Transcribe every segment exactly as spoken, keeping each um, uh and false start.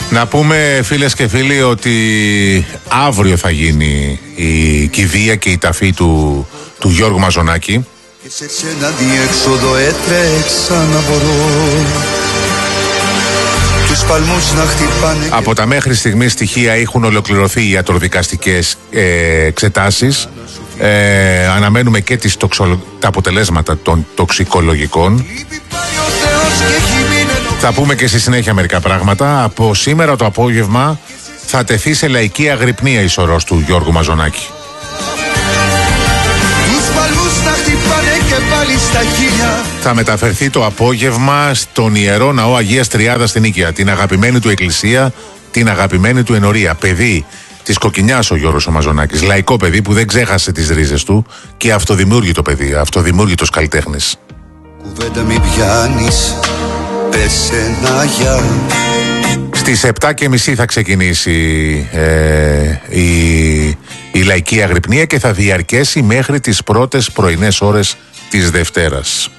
Να πούμε, φίλες και φίλοι, ότι αύριο θα γίνει η κηδεία και η ταφή του, του Γιώργου Μαζονάκη. Και σε σένα διέξοδο έτρεξα να μπορώ τους παλμούς να χτυπάνε. Από τα μέχρι στιγμής στοιχεία έχουν ολοκληρωθεί οι ιατροδικαστικές ε, εξετάσεις. Ε, αναμένουμε και τις τοξο, τα αποτελέσματα των τοξικολογικών. Θα πούμε και στη συνέχεια μερικά πράγματα. Από σήμερα το απόγευμα θα τεθεί σε λαϊκή αγρυπνία η σωρός του Γιώργου Μαζονάκη. Θα μεταφερθεί το απόγευμα στον Ιερό Ναό Αγίας Τριάδας στην Νίκαια, την αγαπημένη του εκκλησία, την αγαπημένη του ενορία. Παιδί της Κοκκινιάς ο Γιώργος ο Μαζονάκης, λαϊκό παιδί που δεν ξέχασε τις ρίζες του και αυτοδημιούργητο παιδί, αυτοδημιούργητος καλλιτέχνης. Κουβέντα μη πιάνεις, πες ένα γεια. Στις επτά και μισή θα ξεκινήσει ε, η, η λαϊκή αγρυπνία και θα διαρκέσει μέχρι τις πρώτες πρωινές ώρες της Δευτέρας.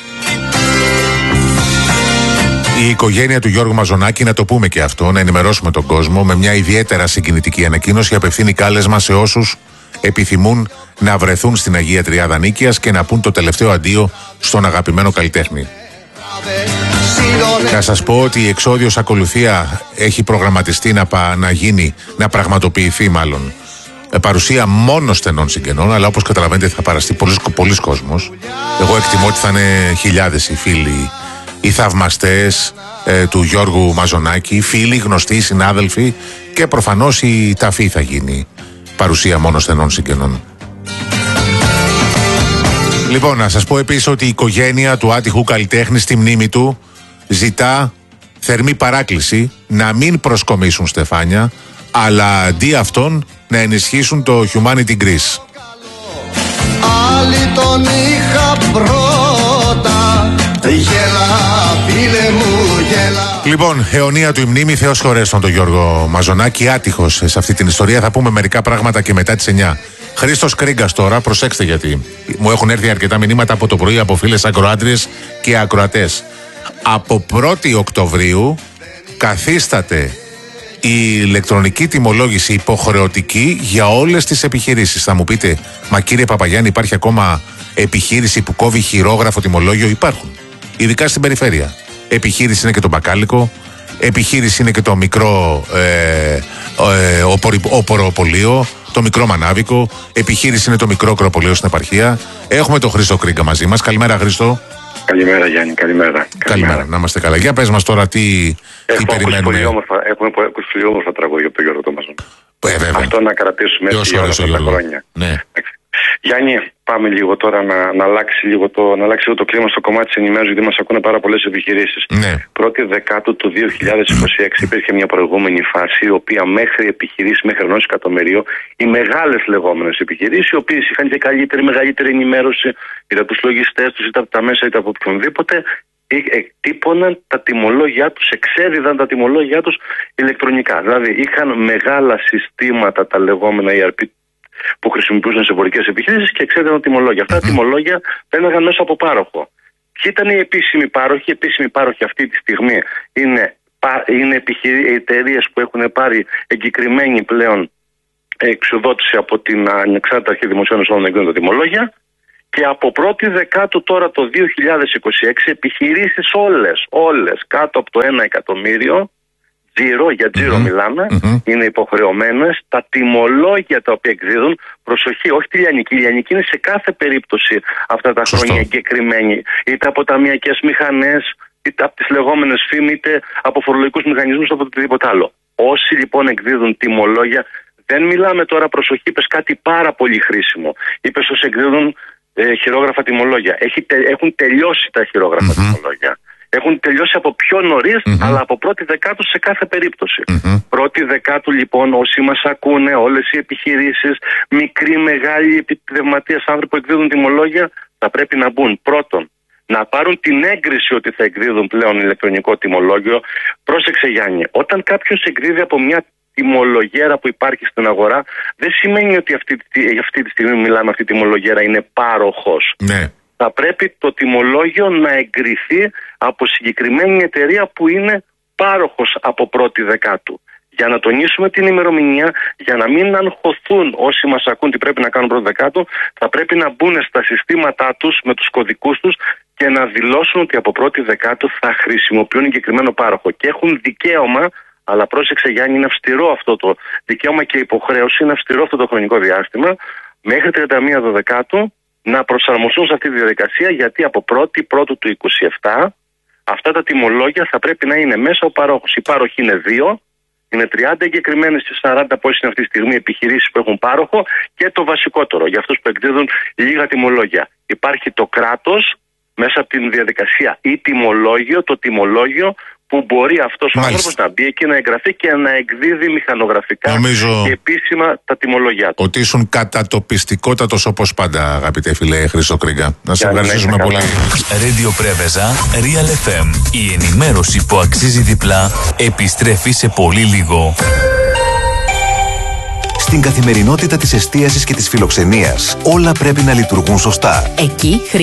Η οικογένεια του Γιώργου Μαζονάκη, να το πούμε και αυτό, να ενημερώσουμε τον κόσμο, με μια ιδιαίτερα συγκινητική ανακοίνωση απευθύνει κάλεσμα σε όσους επιθυμούν να βρεθούν στην Αγία Τριάδα Νίκαιας και να πούν το τελευταίο αντίο στον αγαπημένο καλλιτέχνη. Να σας πω ότι η εξόδιος ακολουθία έχει προγραμματιστεί να, πα, να γίνει, να πραγματοποιηθεί μάλλον, παρουσία μόνο στενών συγγενών, αλλά όπως καταλαβαίνετε θα παραστεί πολλοί, πολλοί κόσμος. Εγώ εκτιμώ ότι θα είναι χιλιάδες οι φίλοι, οι θαυμαστές ε, του Γιώργου Μαζονάκη, φίλοι, γνωστοί, συνάδελφοι, και προφανώς η ταφή θα γίνει παρουσία μόνο στενών συγγενών. Λοιπόν, να σας πω επίσης ότι η οικογένεια του άτυχου καλλιτέχνη στη μνήμη του ζητά θερμή παράκληση να μην προσκομίσουν στεφάνια, αλλά αντί αυτών να ενισχύσουν το Humanity Greece. Άλλοι τον είχα πρώτα, γέλα φίλε μου γέλα. Λοιπόν, αιωνία του η μνήμη, Θεός χωρέστον τον Γιώργο Μαζονάκη, άτυχος σε αυτή την ιστορία. Θα πούμε μερικά πράγματα και μετά τις εννιά. Χρήστος Κρίγκας τώρα, προσέξτε γιατί μου έχουν έρθει αρκετά μηνύματα από το πρωί από φίλες ακροάτριες και ακροατές. Από πρώτη Οκτωβρίου καθίσταται η ηλεκτρονική τιμολόγηση υποχρεωτική για όλες τις επιχειρήσεις. Θα μου πείτε, μα κύριε Παπαγιάννη, υπάρχει ακόμα επιχείρηση που κόβει χειρόγραφο τιμολόγιο? Υπάρχουν, ειδικά στην περιφέρεια. Επιχείρηση είναι και το μπακάλικο, επιχείρηση είναι και το μικρό ε, ε, οποροπολείο, το μικρό μανάβικο, επιχείρηση είναι το μικρό κροπολείο στην επαρχία. Έχουμε τον Χρήστο Κρίγκα μαζί μας. Καλημέρα, Χρήστο. Καλημέρα, Γιάννη, καλημέρα. Καλημέρα, καλημέρα. Να είμαστε καλά. Για πες μας τώρα τι, τι περιμένουμε. Έχουμε ακούσει πολύ όμορφα τραγούδια από τον Γιώργο τον Μαζονάκη. Ε, Αυτό να κρατήσουμε έτσι για όλα τα χρόνια. Ναι. Γιάννη, πάμε λίγο τώρα να, να, αλλάξει λίγο το, να αλλάξει λίγο το κλίμα στο κομμάτι της ενημέρωσης, γιατί μας ακούνε πάρα πολλές επιχειρήσεις. Ναι. Πρώτη Δεκάτου του δύο χιλιάδες είκοσι έξι υπήρχε μια προηγούμενη φάση, η οποία μέχρι επιχειρήσεις, μέχρι ενός εκατομμυρίου, οι μεγάλες λεγόμενες επιχειρήσεις, οι οποίες είχαν και καλύτερη, μεγαλύτερη ενημέρωση, είτε από τους λογιστές τους, είτε από τα μέσα, είτε από οποιονδήποτε, εκτύπωναν τα τιμολόγια τους, εξέδιδαν τα τιμολόγια τους ηλεκτρονικά. Δηλαδή είχαν μεγάλα συστήματα, τα λεγόμενα ι αρ πι, που χρησιμοποιούσαν σε εμπορικές επιχειρήσεις και εξέδιδαν τιμολόγια. Αυτά τα τιμολόγια πέναγαν μέσα από πάροχο. Ποιοι ήταν οι επίσημοι πάροχοι? Οι επίσημοι πάροχοι αυτή τη στιγμή είναι, είναι εταιρείες που έχουν πάρει εγκεκριμένη πλέον εξοδότηση από την Ανεξάρτητη Αρχή Δημοσίων Εσόδων να εκδίδουν τα τιμολόγια. Και από πρώτη Δεκάτου τώρα το δύο χιλιάδες είκοσι έξι επιχειρήσεις όλες, όλες κάτω από το ένα εκατομμύριο, τζίρο, για τζίρο mm-hmm. μιλάμε, mm-hmm. είναι υποχρεωμένες τα τιμολόγια τα οποία εκδίδουν, προσοχή, όχι τη λιανική, η λιανική είναι σε κάθε περίπτωση αυτά τα Σωστό. Χρόνια εγκεκριμένη, είτε από ταμειακές μηχανές, είτε από τις λεγόμενες φήμ, είτε από φορολογικούς μηχανισμούς, από οτιδήποτε άλλο. Όσοι λοιπόν εκδίδουν τιμολόγια, δεν μιλάμε τώρα, προσοχή, είπες κάτι πάρα πολύ χρήσιμο. Είπες όσοι εκδίδουν ε, χειρόγραφα τιμολόγια. Έχει, έχουν τελειώσει τα χειρόγραφα mm-hmm. τιμολόγια. Έχουν τελειώσει από πιο νωρίς, mm-hmm. αλλά από πρώτη Δεκάτου σε κάθε περίπτωση. Mm-hmm. Πρώτη Δεκάτου λοιπόν, όσοι μας ακούνε, όλες οι επιχειρήσεις, μικροί, μεγάλοι επιτευματίες άνθρωποι που εκδίδουν τιμολόγια, θα πρέπει να μπουν πρώτον, να πάρουν την έγκριση ότι θα εκδίδουν πλέον ηλεκτρονικό τιμολόγιο. Πρόσεξε Γιάννη, όταν κάποιος εκδίδει από μια τιμολογέρα που υπάρχει στην αγορά, δεν σημαίνει ότι αυτή, αυτή τη στιγμή μιλάμε αυτή τη τιμολογέρα είναι πάροχος. Ναι. Θα πρέπει το τιμολόγιο να εγκριθεί από συγκεκριμένη εταιρεία που είναι πάροχος από πρώτη δεκάτου. Για να τονίσουμε την ημερομηνία, για να μην αγχωθούν όσοι μας ακούν τι πρέπει να κάνουν πρώτη δεκάτου, θα πρέπει να μπουν στα συστήματά τους με τους κωδικούς τους και να δηλώσουν ότι από πρώτη δεκάτου θα χρησιμοποιούν εγκεκριμένο πάροχο. Και έχουν δικαίωμα, αλλά πρόσεξε Γιάννη, είναι αυστηρό αυτό το δικαίωμα και υποχρέωση, είναι αυστηρό αυτό το χρονικό διάστημα, μέχρι τριάντα μία Δεκάτου να προσαρμοστούν σε αυτή τη διαδικασία, γιατί από πρώτη Πρώτου του είκοσι επτά αυτά τα τιμολόγια θα πρέπει να είναι μέσα ο πάροχος. Οι πάροχοι είναι δύο. Είναι τριάντα εγκεκριμένες και σαράντα πόσοι είναι αυτή τη στιγμή επιχειρήσεις που έχουν πάροχο, και το βασικότερο για αυτούς που εκδίδουν λίγα τιμολόγια. Υπάρχει το κράτος μέσα από την διαδικασία ή τιμολόγιο, το τιμολόγιο που μπορεί αυτός ο άνθρωπος να μπει εκεί να εγγραφεί και να εκδίδει μηχανογραφικά Νομίζω και επίσημα τα τιμολόγια του. Ότι ήσουν κατατοπιστικότατος όπως πάντα, αγαπητέ φίλε Χρήστο Κρίγκα. Να σε ευχαριστήσουμε πολύ. Radio Πρέβεζα, Real εφ εμ. Η ενημέρωση που αξίζει διπλά επιστρέφει σε πολύ λίγο. Στην καθημερινότητα της εστίασης και της φιλοξενίας, όλα πρέπει να λειτουργούν σωστά. Εκεί